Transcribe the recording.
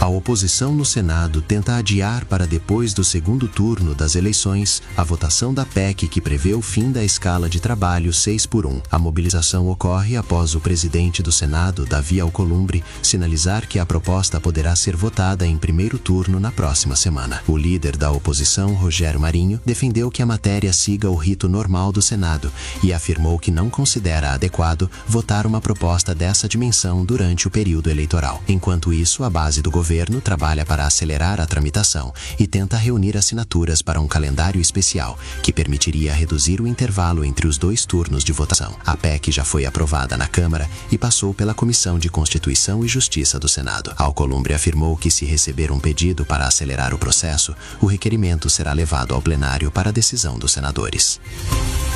A oposição no Senado tenta adiar para depois do segundo turno das eleições a votação da PEC que prevê o fim da escala de trabalho 6x1. A mobilização ocorre após o presidente do Senado, Davi Alcolumbre, sinalizar que a proposta poderá ser votada em primeiro turno na próxima semana. O líder da oposição, Rogério Marinho, defendeu que a matéria siga o rito normal do Senado e afirmou que não considera adequado votar uma proposta dessa dimensão durante o período eleitoral. Enquanto isso, a base do governo trabalha para acelerar a tramitação e tenta reunir assinaturas para um calendário especial que permitiria reduzir o intervalo entre os dois turnos de votação. A PEC já foi aprovada na Câmara e passou pela Comissão de Constituição e Justiça do Senado. Alcolumbre afirmou que, se receber um pedido para acelerar o processo, o requerimento será levado ao plenário para decisão dos senadores.